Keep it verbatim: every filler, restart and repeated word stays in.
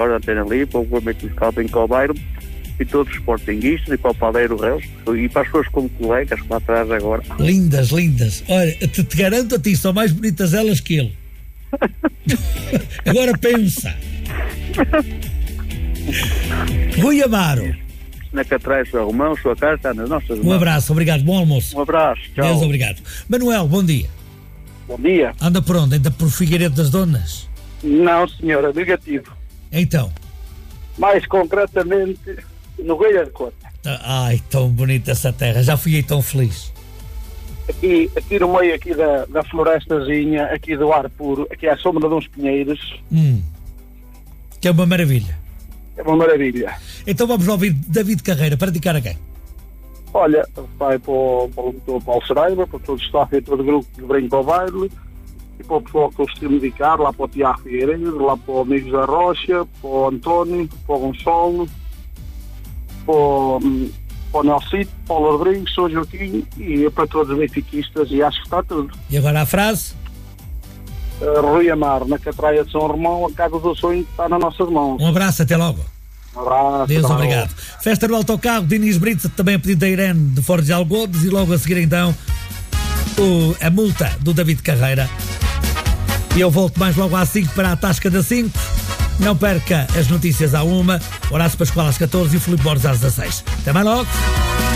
da Antena Livre, para o Governo Local em Caldeiro, e todos os sportinguistas, e para o Padeiro Reus, e para as suas como colegas que lá atrás agora. Lindas, lindas. Olha, te, te garanto a ti, são mais bonitas elas que ele. Agora pensa. Rui Amaro. Na Catrai, sua Romão, sua casa está nas nossas mãos. Um abraço, obrigado, bom almoço. Um abraço, tchau. Deus, obrigado. Manuel, bom dia. Bom dia. Anda por onde? Anda por Figueiredo das Donas? Não, senhora, negativo. Então? Mais concretamente, no Goiânia de Cota. Ai, tão bonita essa terra, já fui aí tão feliz. Aqui, aqui no meio aqui da, da florestazinha, aqui do ar puro, aqui à sombra de uns pinheiros. Hum. Que é uma maravilha. É uma maravilha. Então vamos ouvir David Carreira, para dedicar a quem? Olha, vai para o, para o doutor Paulo Saraiva, para todo o staff e todo o grupo que vem para o baile, e para o pessoal que eu costumo dedicar, lá para o Tiago Figueiredo, lá para o Amigos da Rocha, para o António, para o Gonçalo, para o, para o Nelsito, para o Rodrigues, São Joaquim, e para todos os benfiquistas, e acho que está tudo. E agora a frase? Uh, Rui Amaro, na Catraia de São Romão, a casa do sonho está nas nossas mãos. Um abraço, até logo. Um abraço. Deus, abraço. obrigado. Festa no autocarro, Diniz Brito, também a pedido da Irene de Fortes de Algodes, e logo a seguir então o, a multa do David Carreira. E eu volto mais logo às cinco para a Tasca das cinco. Não perca as notícias à uma, Horácio Pascoal às catorze e o Filipe Borges às dezasseis. Até mais logo.